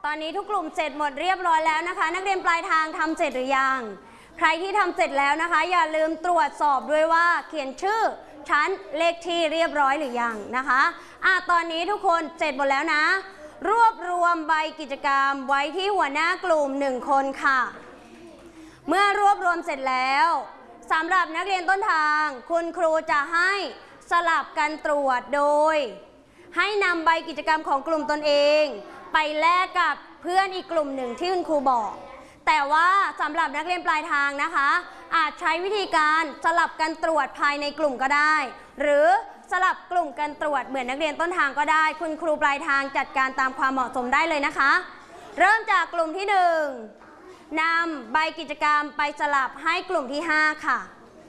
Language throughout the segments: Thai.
อนนี้ทุกกลุ่มเสร็จหมดเรียบร้อยแล้วนะคะนักเรียนปลายทางทำเสร็จหรือยังใครที่ทำเสร็จแล้วนะคะอย่าลืมตรวจสอบด้วยว่าเขียนชื่อชั้นเลขที่เรียบร้อยหรือยังนะคะตอนนี้ทุกคนเสร็จหมดแล้วนะรวบรวมใบกิจกรรมไว้ที่หัวหน้ากลุ่ม1 คนค่ะเมื่อรวบรวมเสร็จแล้วสำหรับนักเรียนต้นทางคุณครูจะให้สลับกันตรวจโดยให้นำใบกิจกรรมของกลุ่มตนเองไปแลกกับเพื่อนอีกกลุ่มหนึ่งที่คุณครูบอกแต่ว่าสำหรับนักเรียนปลายทางนะคะอาจใช้วิธีการสลับกันตรวจภายในกลุ่มก็ได้หรือสลับกลุ่มกันตรวจเหมือนนักเรียนต้นทางก็ได้คุณครูปลายทางจัดการตามความเหมาะสมได้เลยนะคะเริ่มจากกลุ่มที่1นำใบกิจกรรมไปสลับให้กลุ่มที่5ค่ะ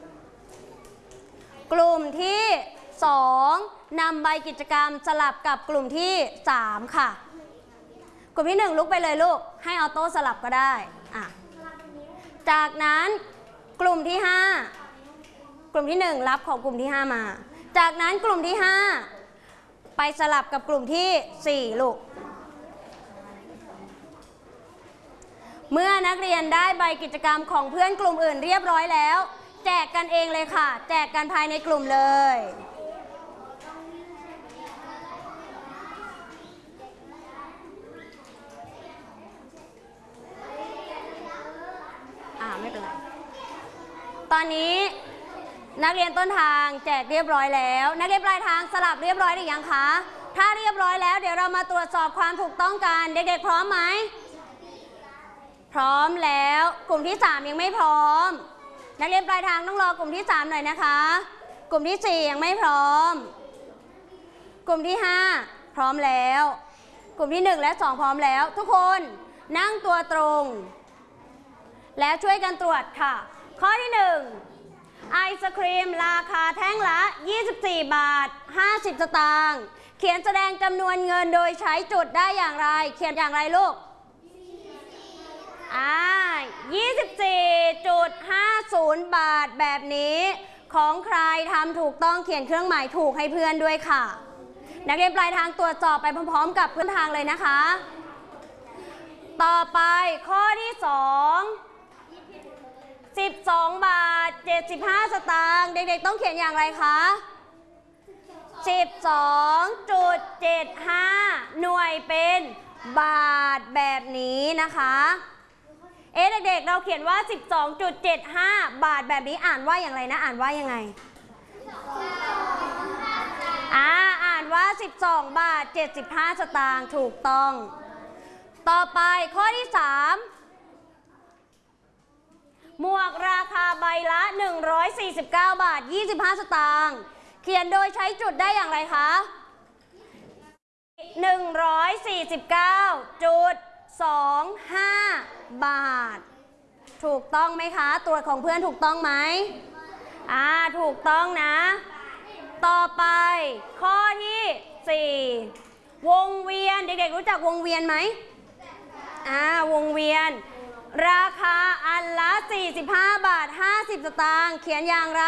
กลุ่มที่2นำใบกิจกรรมสลับกับกลุ่มที่3ค่ะกลุ่มที่1ลุกไปเลยลูกให้ออโต้สลับก็ได้จากนั้นกลุ่มที่5กลุ่มที่1รับของกลุ่มที่5มาจากนั้นกลุ่มที่5ไปสลับกับกลุ่มที่4ลูกเมื่อนักเรียนได้ใบกิจกรรมของเพื่อนกลุ่มอื่นเรียบร้อยแล้วแจกกันเองเลยค่ะแจกกันภายในกลุ่มเลยไม่เป็นไรตอนนี้นักเรียนต้นทางแจกเรียบร้อยแล้วนักเรียนปลายทางสลับเรียบร้อยหรือยังคะถ้าเรียบร้อยแล้วเดี๋ยวเรามาตรวจสอบความถูกต้องกันเด็กๆพร้อมไหมพร้อมแล้วกลุ่มที่3ยังไม่พร้อมนักเรียนปลายทางต้องรอกลุ่มที่3หน่อยนะคะกลุ่มที่4ยังไม่พร้อมกลุ่มที่5พร้อมแล้วกลุ่มที่1และ2พร้อมแล้วทุกคนนั่งตัวตรงแล้วช่วยกันตรวจค่ะข้อที่1ไอศครีมราคาแท่งละ24 บาท 50 สตางค์เขียนแสดงจำนวนเงินโดยใช้จุดได้อย่างไรเขียนอย่างไรลูก24.50 บาทแบบนี้ของใครทำถูกต้องเขียนเครื่องหมายถูกให้เพื่อนด้วยค่ะนักเรียนปลายทางตรวจสอบไปพร้อมๆกับเพื่อนทางเลยนะคะต่อไปข้อที่12 บาท 75 สตางค์เด็กๆต้องเขียนอย่างไรคะ12.75 หน่วยเป็นบาทแบบนี้นะคะเด็กๆเราเขียนว่า 12.75 บาทแบบนี้อ่านว่าอย่างไรนะอ่านว่ายังไงอ่านว่า12 บาท 75 สตางค์ถูกต้องต่อไปข้อที่3หมวกราคาใบละ149 บาท 25 สตางค์เขียนโดยใช้จุดได้อย่างไรคะ149.25 บาทถูกต้องไหมคะตรวจของเพื่อนถูกต้องไหมถูกต้องนะต่อไปข้อที่4วงเวียนเด็กๆรู้จักวงเวียนไหมวงเวียนราคาอันละ45 บาท 50 สตางค์เขียนอย่างไร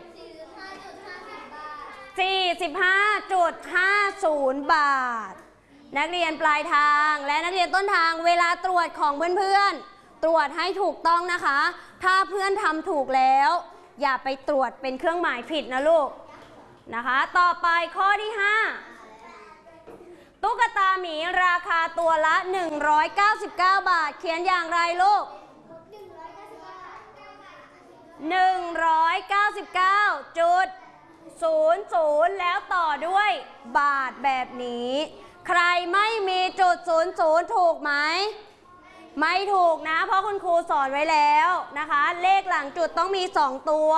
45.50 บาทนักเรียนปลายทางและนักเรียนต้นทางเวลาตรวจของเพื่อนๆตรวจให้ถูกต้องนะคะถ้าเพื่อนทำถูกแล้วอย่าไปตรวจเป็นเครื่องหมายผิดนะลูกนะคะต่อไปข้อที่5ตุ๊กตาหมีราคาตัวละ199 บาทเขียนอย่างไรลูก199.00แล้วต่อด้วยบาทแบบนี้ใครไม่มีจุด00ถูกไหมไม่ถูกนะเพราะคุณครูสอนไว้แล้วนะคะเลขหลังจุดต้องมี2ตัว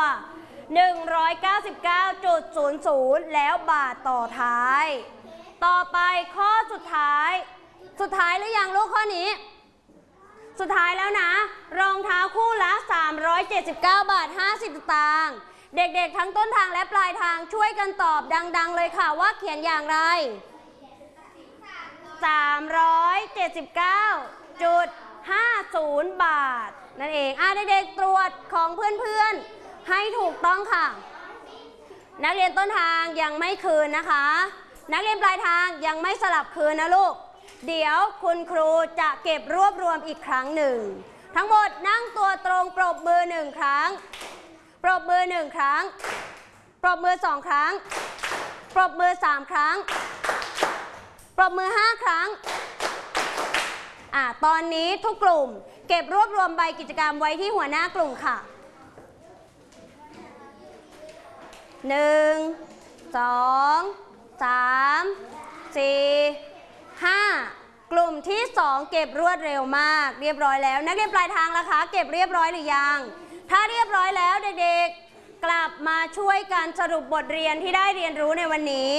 199.00แล้วบาทต่อท้ายต่อไปข้อสุดท้ายหรือยังลูกข้อนี้สุดท้ายแล้วนะรองเท้าคู่ละ379 บาท 50 สตางค์เด็กๆทั้งต้นทางและปลายทางช่วยกันตอบดังๆเลยค่ะว่าเขียนอย่างไร379.50 บาทนั่นเองเด็กๆตรวจของเพื่อนๆให้ถูกต้องค่ะนักเรียนต้นทางยังไม่คืนนะคะนักเรียนปลายทางยังไม่สลับคืนนะลูกเดี๋ยวคุณครูจะเก็บรวบรวมอีกครั้งหนึ่งทั้งหมดนั่งตัวตรงปรบมือ1ครั้งปรบมือ1ครั้งปรบมือ2ครั้งปรบมือ3ครั้งปรบมือ5ครั้งตอนนี้ทุกกลุ่มเก็บรวบรวมใบกิจกรรมไว้ที่หัวหน้ากลุ่มค่ะ1 2 3 4 5กลุ่มที่2เก็บรวดเร็วมากเรียบร้อยแล้วนักเรียนปลายทางล่ะคะเก็บเรียบร้อยหรือยังถ้าเรียบร้อยแล้วเด็กๆกลับมาช่วยกันสรุปบทเรียนที่ได้เรียนรู้ในวันนี้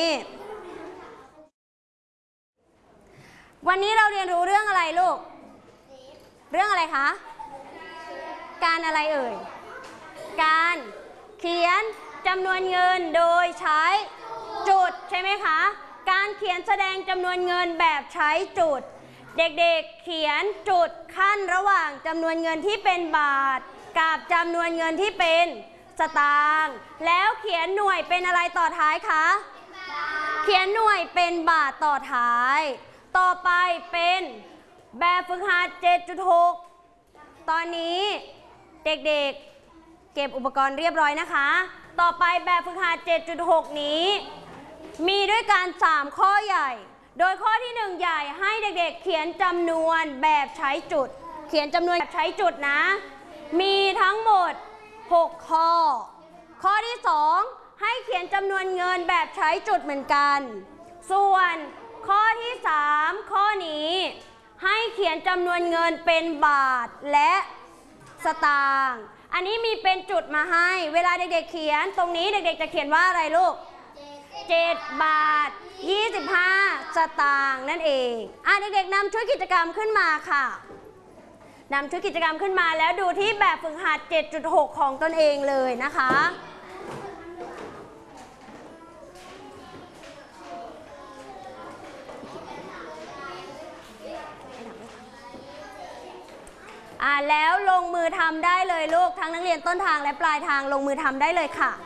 วันนี้เราเรียนรู้เรื่องอะไรลูกเรื่องอะไรคะการอะไรเอ่ยการเขียนจำนวนเงินโดยใช้จุดใช่ไหมคะการเขียนแสดงจำนวนเงินแบบใช้จุดเด็กๆเขียนจุดขั้นระหว่างจำนวนเงินที่เป็นบาทกับจำนวนเงินที่เป็นสตางค์แล้วเขียนหน่วยเป็นอะไรต่อท้ายคะเขียนหน่วยเป็นบาทต่อท้ายต่อไปเป็นแบบฝึกหัด 7.6 ตอนนี้เด็กๆเก็บอุปกรณ์เรียบร้อยนะคะต่อไปแบบฝึกหัด 7.6 นี้มีด้วยกัน3ข้อใหญ่โดยข้อที่1ใหญ่ให้เด็กๆเขียนจำนวนแบบใช้จุดเขียนจำนวนแบบใช้จุดนะมีทั้งหมด6ข้อข้อที่2ให้เขียนจำนวนเงินแบบใช้จุดเหมือนกันส่วนข้อที่3ข้อนี้ให้เขียนจำนวนเงินเป็นบาทและสตางค์อันนี้มีเป็นจุดมาให้เวลาเด็กๆเขียนตรงนี้เด็กๆจะเขียนว่าอะไรลูก7 บาท 25 สตางค์นั่นเองเด็กๆนำชุดกิจกรรมขึ้นมาค่ะนำชุดกิจกรรมขึ้นมาแล้วดูที่แบบฝึกหัด 7.6 ของตนเองเลยนะคะแล้วลงมือทำได้เลยลูกทั้งนักเรียนต้นทางและปลายทางลงมือทำได้เลยค่ะ